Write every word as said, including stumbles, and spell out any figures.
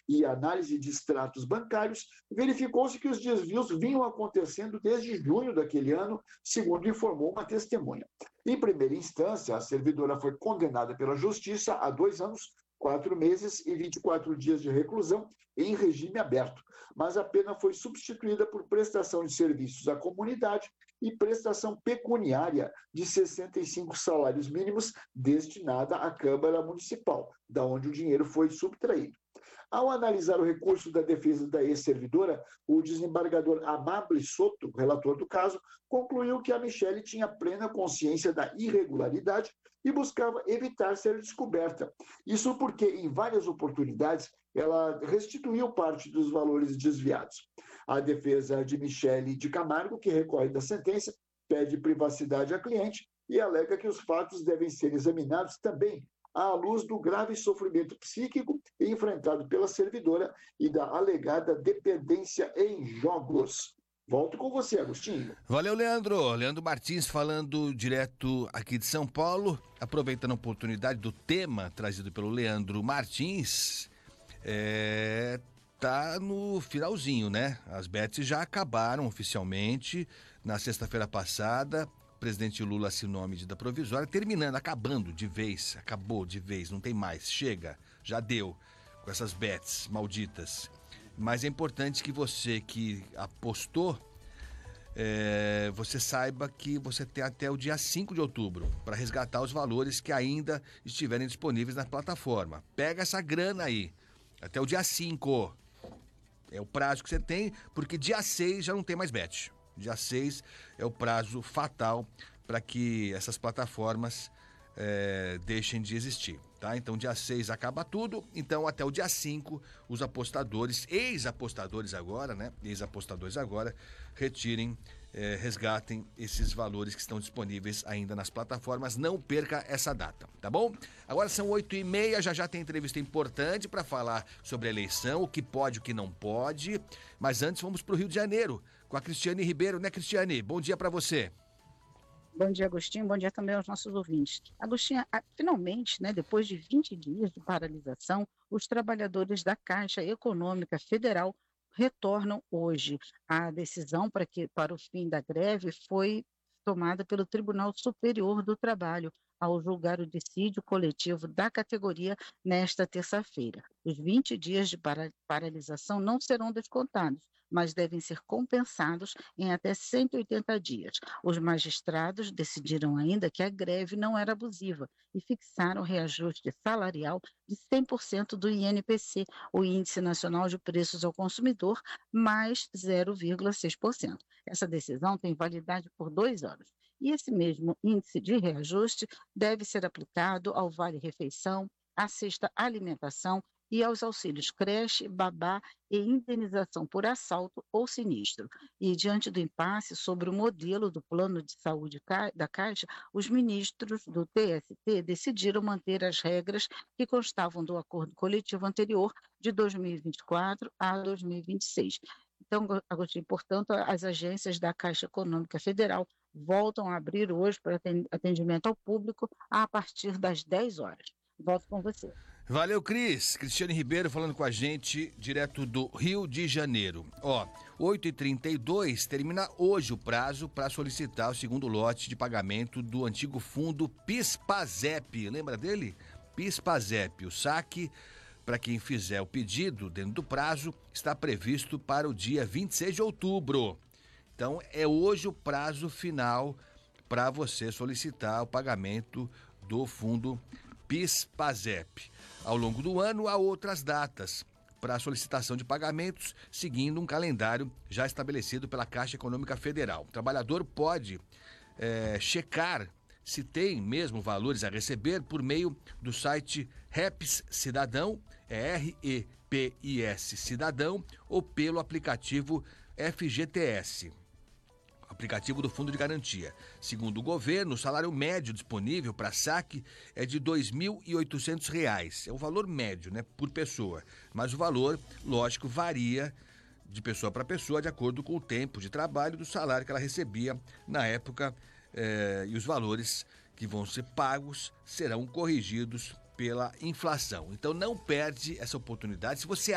e análise de extratos bancários, verificou-se que os desvios vinham acontecendo desde junho daquele ano, segundo informou uma testemunha. Em primeira instância, a servidora foi condenada pela Justiça a dois anos, quatro meses e vinte e quatro dias de reclusão em regime aberto, mas a pena foi substituída por prestação de serviços à comunidade e prestação pecuniária de sessenta e cinco salários mínimos destinada à Câmara Municipal, da onde o dinheiro foi subtraído. Ao analisar o recurso da defesa da ex-servidora, o desembargador Amable Soto, relator do caso, concluiu que a Michele tinha plena consciência da irregularidade e buscava evitar ser descoberta. Isso porque, em várias oportunidades, ela restituiu parte dos valores desviados. A defesa de Michele de Camargo, que recorre da sentença, pede privacidade à cliente e alega que os fatos devem ser examinados também à luz do grave sofrimento psíquico enfrentado pela servidora e da alegada dependência em jogos. Volto com você, Agostinho. Valeu, Leandro. Leandro Martins falando direto aqui de São Paulo, aproveitando a oportunidade do tema trazido pelo Leandro Martins, é, tá no finalzinho, né? As bets já acabaram oficialmente na sexta-feira passada. O presidente Lula assinou a medida provisória, terminando, acabando de vez, acabou de vez, não tem mais, chega, já deu com essas bets malditas. Mas é importante que você que apostou, é, você saiba que você tem até o dia cinco de outubro para resgatar os valores que ainda estiverem disponíveis na plataforma. Pega essa grana aí, até o dia cinco. É o prazo que você tem, porque dia seis já não tem mais bet. Dia seis é o prazo fatal para que essas plataformas é, deixem de existir, tá? Então, dia seis acaba tudo, então até o dia cinco, os apostadores, ex-apostadores agora, né? Ex-apostadores agora, retirem, é, resgatem esses valores que estão disponíveis ainda nas plataformas. Não perca essa data, tá bom? Agora são oito e meia, já já tem entrevista importante para falar sobre a eleição, o que pode, o que não pode. Mas antes vamos para o Rio de Janeiro, com a Cristiane Ribeiro, né, Cristiane? Bom dia para você. Bom dia, Agostinho. Bom dia também aos nossos ouvintes. Agostinho, finalmente, né, depois de vinte dias de paralisação, os trabalhadores da Caixa Econômica Federal retornam hoje. A decisão para, que, para o fim da greve foi tomada pelo Tribunal Superior do Trabalho, ao julgar o dissídio coletivo da categoria nesta terça-feira. Os vinte dias de para- paralisação não serão descontados, mas devem ser compensados em até cento e oitenta dias. Os magistrados decidiram ainda que a greve não era abusiva e fixaram o reajuste salarial de cem por cento do I N P C, o Índice Nacional de Preços ao Consumidor, mais zero vírgula seis por cento. Essa decisão tem validade por dois anos. E esse mesmo índice de reajuste deve ser aplicado ao vale-refeição, à cesta alimentação e aos auxílios creche, babá e indenização por assalto ou sinistro. E, diante do impasse sobre o modelo do plano de saúde da Caixa, os ministros do T S T decidiram manter as regras que constavam do acordo coletivo anterior de dois mil e vinte e quatro a dois mil e vinte e seis. Então, Agostinho, portanto, as agências da Caixa Econômica Federal voltam a abrir hoje para atendimento ao público a partir das dez horas. Volto com você. Valeu, Cris. Cristiane Ribeiro falando com a gente direto do Rio de Janeiro. Ó, oito e trinta e dois termina hoje o prazo para solicitar o segundo lote de pagamento do antigo fundo PIS/PASEP. Lembra dele? PIS/PASEP. O saque, para quem fizer o pedido dentro do prazo, está previsto para o dia vinte e seis de outubro. Então, é hoje o prazo final para você solicitar o pagamento do fundo PIS/PASEP. Ao longo do ano, há outras datas para a solicitação de pagamentos, seguindo um calendário já estabelecido pela Caixa Econômica Federal. O trabalhador pode é, checar se tem mesmo valores a receber por meio do site REPS Cidadão, é R E P I S Cidadão, ou pelo aplicativo F G T S. Aplicativo do Fundo de Garantia. Segundo o governo, o salário médio disponível para saque é de dois mil e oitocentos reais. É o valor médio, né, por pessoa. Mas o valor, lógico, varia de pessoa para pessoa de acordo com o tempo de trabalho do salário que ela recebia na época, eh, e os valores que vão ser pagos serão corrigidos pela inflação. Então não perde essa oportunidade. Se você